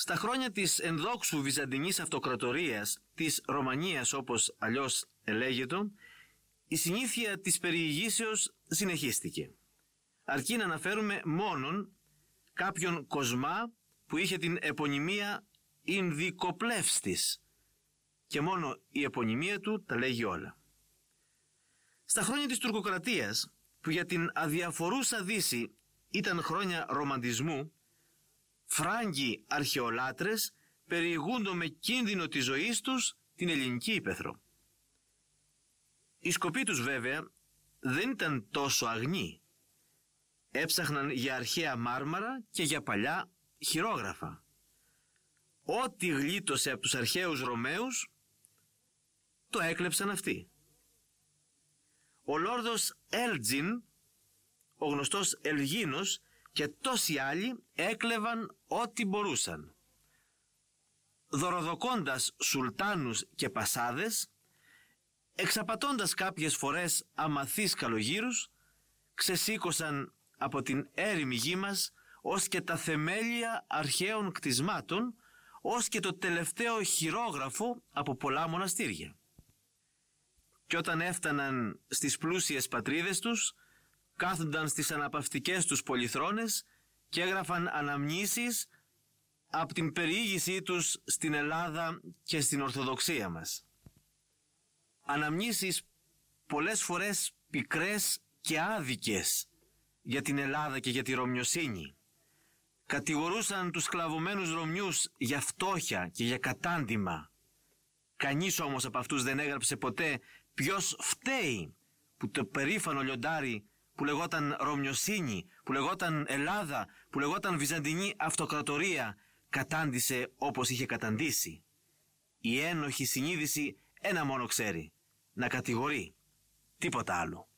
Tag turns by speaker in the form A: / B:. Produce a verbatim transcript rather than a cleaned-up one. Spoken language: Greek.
A: Στα χρόνια της ενδόξου Βυζαντινής Αυτοκρατορίας, της Ρωμανίας όπως αλλιώς ελέγεται, η συνήθεια της περιηγήσεως συνεχίστηκε. Αρκεί να αναφέρουμε μόνον κάποιον Κοσμά που είχε την επωνυμία Ινδικοπλεύστης και μόνο η επωνυμία του τα λέγει όλα. Στα χρόνια της τουρκοκρατίας, που για την αδιαφορούσα Δύση ήταν χρόνια ρομαντισμού, Φράγκοι αρχαιολάτρες περιηγούντο με κίνδυνο της ζωής τους την ελληνική ύπαιθρο. Οι σκοποί τους βέβαια δεν ήταν τόσο αγνοί. Έψαχναν για αρχαία μάρμαρα και για παλιά χειρόγραφα. Ό,τι γλίτωσε από τους αρχαίους Ρωμαίους το έκλεψαν αυτοί. Ο Λόρδος Έλτζιν, ο γνωστός Ελγίνος και τόσοι άλλοι έκλεβαν ό,τι μπορούσαν. Δωροδοκώντας σουλτάνους και πασάδες, εξαπατώντας κάποιες φορές αμαθείς καλογύρους, ξεσήκωσαν από την έρημη γη μας ως και τα θεμέλια αρχαίων κτισμάτων, ως και το τελευταίο χειρόγραφο από πολλά μοναστήρια. Και όταν έφταναν στις πλούσιες πατρίδες τους, κάθονταν στις αναπαυτικές τους πολυθρόνες και έγραφαν αναμνήσεις από την περιήγησή τους στην Ελλάδα και στην Ορθοδοξία μας. Αναμνήσεις πολλές φορές πικρές και άδικες για την Ελλάδα και για τη Ρωμιοσύνη. Κατηγορούσαν τους σκλαβωμένους Ρωμιούς για φτώχεια και για κατάντημα. Κανείς όμως από αυτούς δεν έγραψε ποτέ ποιος φταίει που το περήφανο λιοντάρι που λεγόταν Ρωμιοσύνη, που λεγόταν Ελλάδα, που λεγόταν Βυζαντινή Αυτοκρατορία κατάντησε όπως είχε καταντήσει. Η ένοχη συνείδηση ένα μόνο ξέρει, να κατηγορεί, τίποτα άλλο.